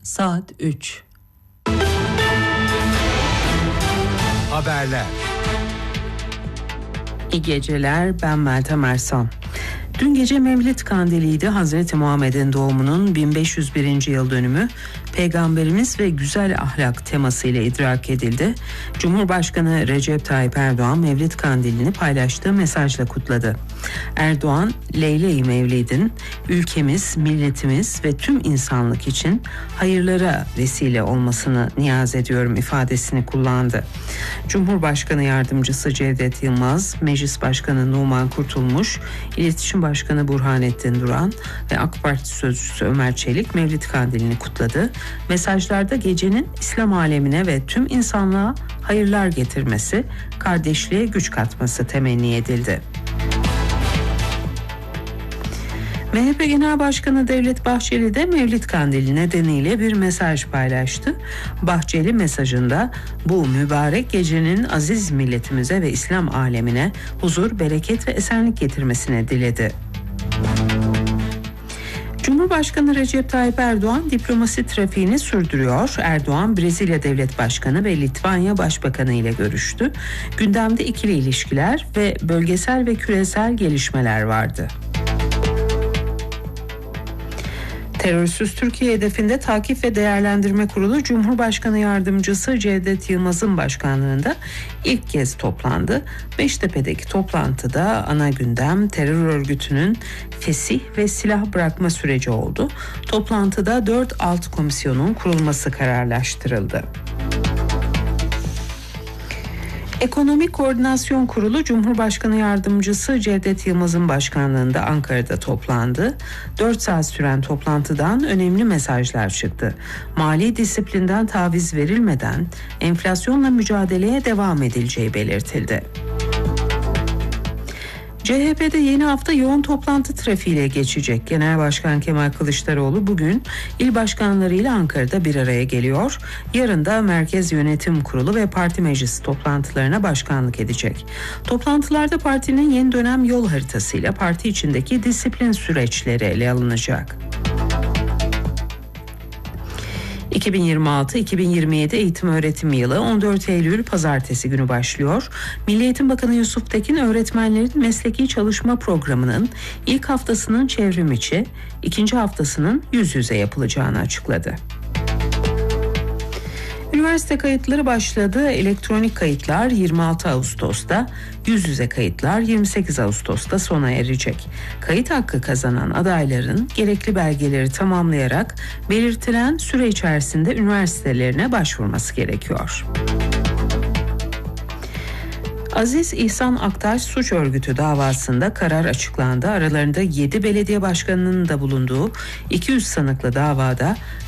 saat 3. Haberler. İyi geceler, ben Meltem Ersan. Dün gece Mevlid Kandili'ydi. Hazreti Muhammed'in doğumunun 1501. yıl dönümü Peygamberimiz ve güzel ahlak temasıyla idrak edildi. Cumhurbaşkanı Recep Tayyip Erdoğan Mevlid Kandili'ni paylaştığı mesajla kutladı. Erdoğan, Leyle-i Mevlid'in ülkemiz, milletimiz ve tüm insanlık için hayırlara vesile olmasını niyaz ediyorum ifadesini kullandı. Cumhurbaşkanı Yardımcısı Cevdet Yılmaz, Meclis Başkanı Numan Kurtulmuş, İletişim Başkanı Burhanettin Duran ve AK Parti Sözcüsü Ömer Çelik Mevlid Kandili'ni kutladı. Mesajlarda gecenin İslam alemine ve tüm insanlığa hayırlar getirmesi, kardeşliğe güç katması temenni edildi. MHP Genel Başkanı Devlet Bahçeli de Mevlid Kandili nedeniyle bir mesaj paylaştı. Bahçeli mesajında bu mübarek gecenin aziz milletimize ve İslam alemine huzur, bereket ve esenlik getirmesini diledi. Cumhurbaşkanı Recep Tayyip Erdoğan diplomasi trafiğini sürdürüyor. Erdoğan, Brezilya Devlet Başkanı ve Litvanya Başbakanı ile görüştü. Gündemde ikili ilişkiler ve bölgesel ve küresel gelişmeler vardı. Terörsüz Türkiye hedefinde Takip ve Değerlendirme Kurulu Cumhurbaşkanı Yardımcısı Cevdet Yılmaz'ın başkanlığında ilk kez toplandı. Beştepe'deki toplantıda ana gündem terör örgütünün fesih ve silah bırakma süreci oldu. Toplantıda 4 alt komisyonun kurulması kararlaştırıldı. Ekonomik Koordinasyon Kurulu Cumhurbaşkanı Yardımcısı Cevdet Yılmaz'ın başkanlığında Ankara'da toplandı. 4 saat süren toplantıdan önemli mesajlar çıktı. Mali disiplinden taviz verilmeden enflasyonla mücadeleye devam edileceği belirtildi. CHP'de yeni hafta yoğun toplantı trafiğiyle geçecek. Genel Başkan Kemal Kılıçdaroğlu bugün il başkanlarıyla Ankara'da bir araya geliyor. Yarın da Merkez Yönetim Kurulu ve parti meclisi toplantılarına başkanlık edecek. Toplantılarda partinin yeni dönem yol haritasıyla parti içindeki disiplin süreçleri ele alınacak. 2026-2027 eğitim öğretim yılı 14 Eylül Pazartesi günü başlıyor. Milli Eğitim Bakanı Yusuf Tekin öğretmenlerin mesleki çalışma programının ilk haftasının çevrim içi, ikinci haftasının yüz yüze yapılacağını açıkladı. Üniversite kayıtları başladı. Elektronik kayıtlar 26 Ağustos'ta, yüz yüze kayıtlar 28 Ağustos'ta sona erecek. Kayıt hakkı kazanan adayların gerekli belgeleri tamamlayarak belirtilen süre içerisinde üniversitelerine başvurması gerekiyor. Aziz İhsan Aktaş suç örgütü davasında karar açıklandı. Aralarında 7 belediye başkanının da bulunduğu 200 sanıklı davada